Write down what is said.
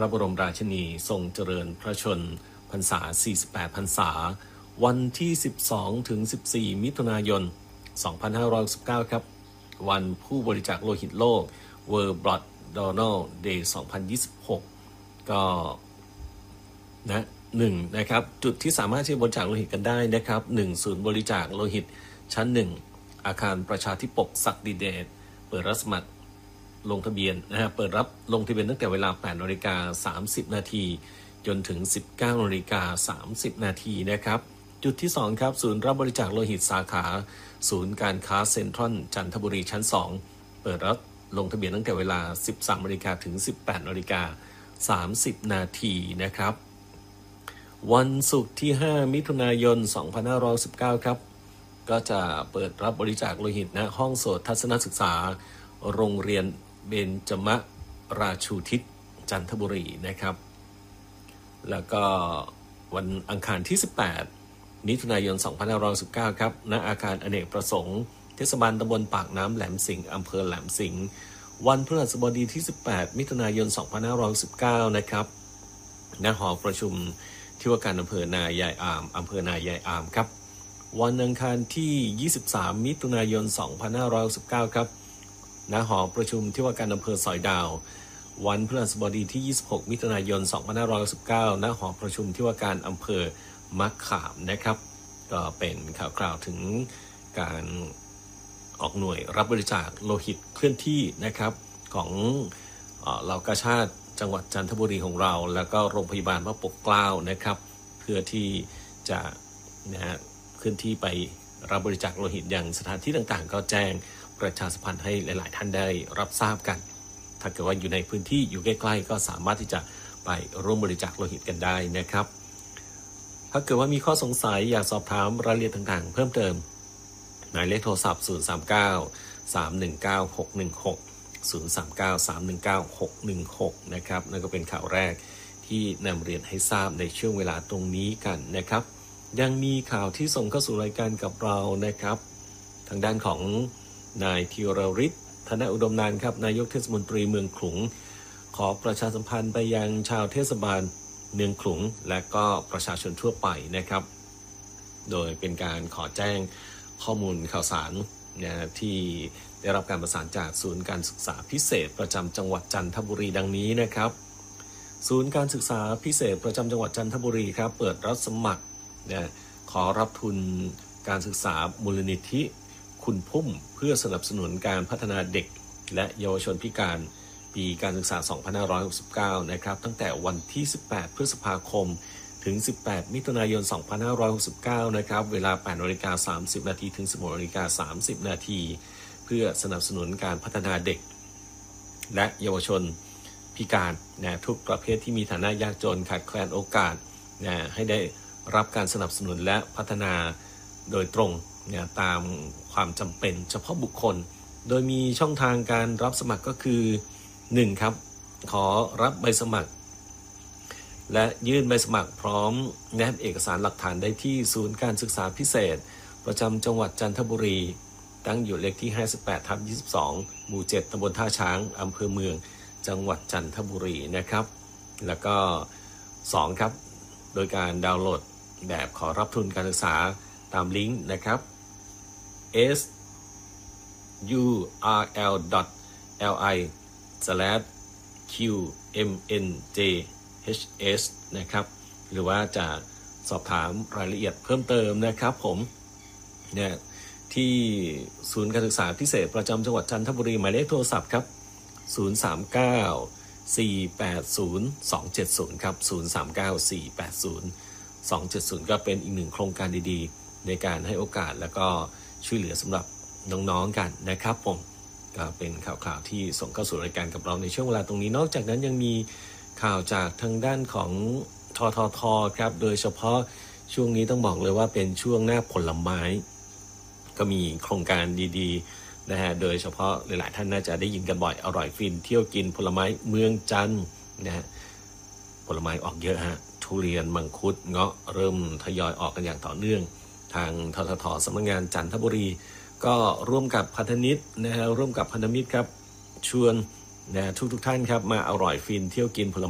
ระบรมราชินีทรงเจริญพระชนพรรษา 48 พรรษา วันที่ 12 ถึง 14 มิถุนายน 2519 ครับ วันผู้บริจาคโลหิตโลก World Blood Donor Day 2026 ก็นะครับจุดที่สามารถที่จะบริจาคโลหิตกันได้นะครับ1ศูนย์บริจาคโลหิตชั้น 1 อาคารประชาธิปกศักดิเดชเปิดรับสมัครลงทะเบียนเปิดรับลงทะเบียนตั้งแต่เวลา 8:30 น.จนถึง 19:30 น.นะครับจุดที่ 2 ครับศูนย์รับบริจาคโลหิตสาขาศูนย์การค้าเซ็นทรัลจันทบุรีชั้น 2 เปิดรับลงทะเบียนตั้งแต่เวลา 13:00 น.ถึง 18:30 น.นะครับวันศุกร์ที่ 5 มิถุนายน 2519 ครับก็จะเปิดรับบริจาคโลหิตณห้องโสตทัศนศึกษาโรงเรียนเบญจมราชูทิศจันทบุรีนะครับแล้วก็วันอังคารที่ 18 มิถุนายน 2519 ครับณอาคารอเนกประสงค์เทศบาลตำบลปากน้ำแหลมสิงห์อำเภอแหลมสิงห์วันพฤหัสบดีที่ 18 มิถุนายน 2519 นะครับณหอประชุมที่ว่าการอำเภอนายายอามครับวันอังคารที่ 23 มิถุนายน 2519 ครับณหอประชุมที่ว่าการอำเภอสอยดาววันพฤหัสบดีที่ 26 มิถุนายน 2519 ณหอประชุมที่ว่าการอำเภอมะขามนะครับก็เป็นข่าวคราวถึงการออกหน่วยรับบริจาคโลหิตเคลื่อนที่นะครับของเหล่ากาชาติจังหวัดจันทบุรีของเราแล้วก็โรงพยาบาลพระปกเกล้านะครับเพื่อที่จะเคลื่อนที่ไปรับบริจาคโลหิตอย่างสถานที่ต่างๆก็แจ้งประชาสัมพันธ์ให้หลายๆท่านได้รับทราบกันถ้าเกิดว่าอยู่ในพื้นที่อยู่ใกล้ๆก็สามารถที่จะไปร่วมบริจาคโลหิตกันได้นะครับถ้าเกิดว่ามีข้อสงสัยอยากสอบถามรายละเอียดต่างๆเพิ่มเติมหมายเลขโทรศัพท์039-319-616 นะครับนั่นก็เป็นข่าวแรกที่นำเรียนให้ทราบในช่วงเวลาตรงนี้กันนะครับยังมีข่าวที่ส่งเข้าสู่รายการกับเรานะครับทางด้านของนายธีรฤทธิ์ธนอุดมนานท์ครับนายกเทศมนตรีเมืองขลุงขอประชาสัมพันธ์ไปยังชาวเทศบาลเมืองขลุงและก็ประชาชนทั่วไปนะครับโดยเป็นการขอแจ้งข้อมูลข่าวสารที่ได้รับการประสานจากศูนย์การศึกษาพิเศษประจำจังหวัดจันทบุรีดังนี้นะครับศูนย์การศึกษาพิเศษประจำจังหวัดจันทบุรีครับเปิดรับสมัครขอรับทุนการศึกษามูลนิธิคุณพุ่มเพื่อสนับสนุนการพัฒนาเด็กและเยาวชนพิการปีการศึกษา 2569 นะครับตั้งแต่วันที่ 18 พฤษภาคมถึง 18 มิถุนายน 2569 นะครับเวลา 8:30 น.ถึง 16:30 น.เพื่อสนับสนุนการพัฒนาเด็กและเยาวชนพิการทุกประเภทที่มีฐานะยากจนขาดแคลนโอกาสให้ได้รับการสนับสนุนและพัฒนาโดยตรงตามความจำเป็นเฉพาะบุคคลโดยมีช่องทางการรับสมัครก็คือ 1. ครับขอรับใบสมัครและยื่นใบสมัครพร้อมแนบเอกสารหลักฐานได้ที่ศูนย์การศึกษาพิเศษประจำจังหวัดจันทบุรีตั้งอยู่เลขที่ 58/22 หมู่ 7 ตำบลท่าช้างอำเภอเมืองจังหวัดจันทบุรีนะครับแล้วก็ 2. ครับโดยการดาวน์โหลดแบบขอรับทุนการศึกษาตามลิงก์นะครับ surl.li/qmnjhs นะครับหรือว่าจะสอบถามรายละเอียดเพิ่มเติมนะครับผมที่ศูนย์การศึกษาพิเศษประจำจังหวัดจันทบุรีหมายเลขโทรศัพท์ครับ039-480-270 ครับ039-480-270 ก็เป็นอีกหนึ่งโครงการดีๆในการให้โอกาสแล้วก็ช่วยเหลือสำหรับน้องๆกันนะครับผมก็เป็นข่าวที่ส่งเข้าสู่รายการกับเราในช่วงเวลาตรงนี้นอกจากนั้นยังมีข่าวจากทางด้านของทททครับโดยเฉพาะช่วงนี้ต้องบอกเลยว่าเป็นช่วงหน้าผลไม้ก็มีโครงการดีๆนะฮะโดยเฉพาะหลายๆท่านน่าจะได้ยินกันบ่อยอร่อยฟินเที่ยวกินผลไม้เมืองจันทร์นะฮะผลไม้ออกเยอะฮะทุเรียนมังคุดเงาะเริ่มทยอยออกกันอย่างต่อเนื่องทางทททสำนักงานจันทบุรีก็ร่วมกับพันธมิตรนะฮะร่วมกับพันธมิตรครับชวนทุกท่านครับมาอร่อยฟินเที่ยวกินผลไม้